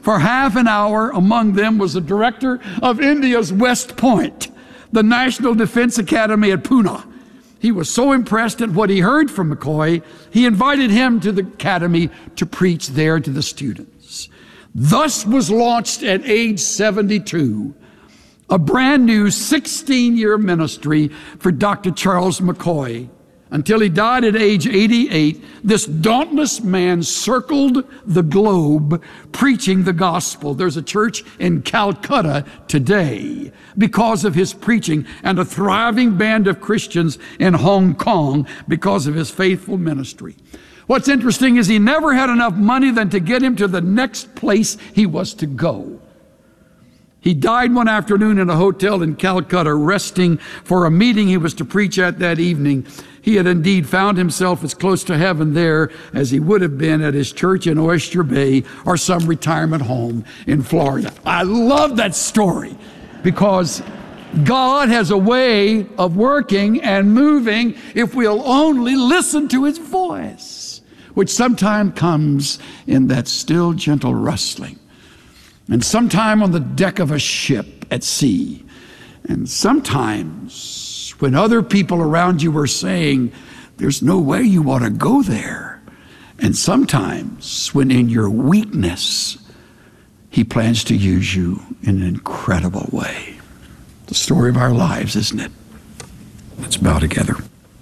for half an hour. Among them was the director of India's West Point, the National Defense Academy at Pune. He was so impressed at what he heard from McCoy, he invited him to the academy to preach there to the students. Thus was launched at age 72 a brand new 16-year ministry for Dr. Charles McCoy. Until he died at age 88, this dauntless man circled the globe preaching the gospel. There's a church in Calcutta today because of his preaching, and a thriving band of Christians in Hong Kong because of his faithful ministry. What's interesting is he never had enough money than to get him to the next place he was to go. He died one afternoon in a hotel in Calcutta, resting for a meeting he was to preach at that evening. He had indeed found himself as close to heaven there as he would have been at his church in Oyster Bay or some retirement home in Florida. I love that story because God has a way of working and moving if we'll only listen to his voice, which sometimes comes in that still, gentle rustling. And sometime on the deck of a ship at sea. And sometimes when other people around you are saying, there's no way you ought to go there. And sometimes when in your weakness, he plans to use you in an incredible way. The story of our lives, isn't it? Let's bow together.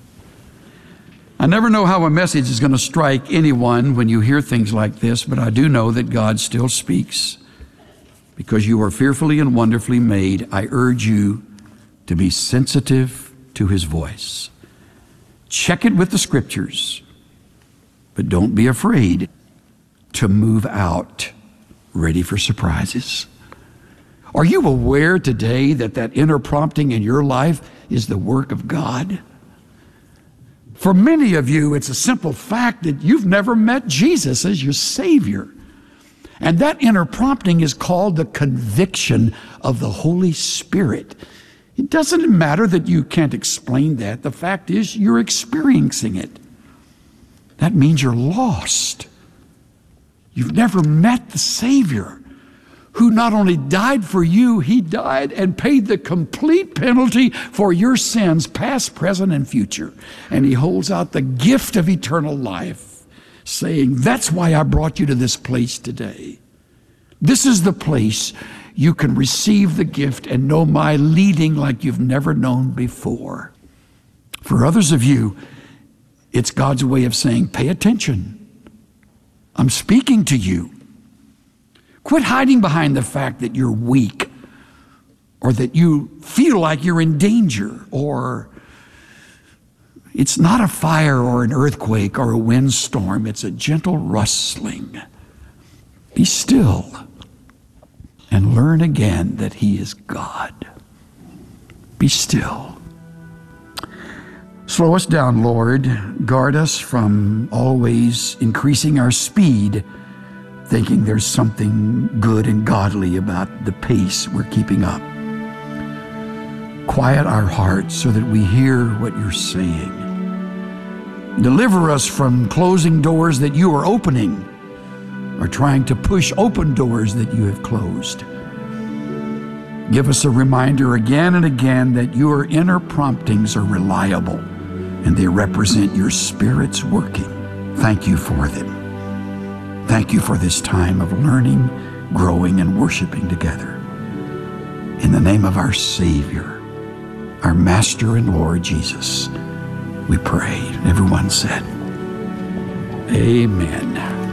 I never know how a message is going to strike anyone when you hear things like this, but I do know that God still speaks. Because you are fearfully and wonderfully made, I urge you to be sensitive to his voice. Check it with the scriptures, but don't be afraid to move out, ready for surprises. Are you aware today that that inner prompting in your life is the work of God? For many of you, it's a simple fact that you've never met Jesus as your Savior. And that inner prompting is called the conviction of the Holy Spirit. It doesn't matter that you can't explain that. The fact is you're experiencing it. That means you're lost. You've never met the Savior who not only died for you, he died and paid the complete penalty for your sins, past, present, and future. And he holds out the gift of eternal life, saying, that's why I brought you to this place today. This is the place you can receive the gift and know my leading like you've never known before. For others of you, it's God's way of saying, pay attention. I'm speaking to you. Quit hiding behind the fact that you're weak or that you feel like you're in danger, or it's not a fire or an earthquake or a windstorm. It's a gentle rustling. Be still and learn again that he is God. Be still. Slow us down, Lord. Guard us from always increasing our speed, thinking there's something good and godly about the pace we're keeping up. Quiet our hearts so that we hear what you're saying. Deliver us from closing doors that you are opening, or trying to push open doors that you have closed. Give us a reminder again and again that your inner promptings are reliable and they represent your Spirit's working. Thank you for them. Thank you for this time of learning, growing, and worshiping together. In the name of our Savior, our Master and Lord Jesus, we pray. Everyone said, amen.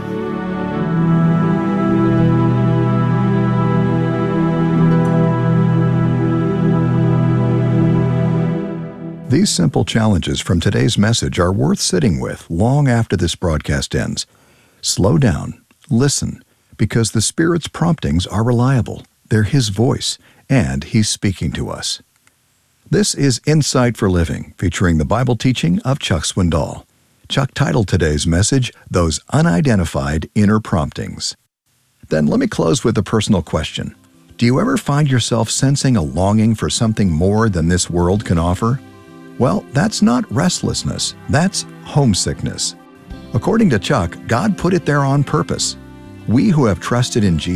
These simple challenges from today's message are worth sitting with long after this broadcast ends. Slow down, listen, because the Spirit's promptings are reliable. They're His voice, and He's speaking to us. This is Insight for Living, featuring the Bible teaching of Chuck Swindoll. Chuck titled today's message, Those Unidentified Inner Promptings. Then let me close with a personal question. Do you ever find yourself sensing a longing for something more than this world can offer? Well, that's not restlessness. That's homesickness. According to Chuck, God put it there on purpose. We who have trusted in Jesus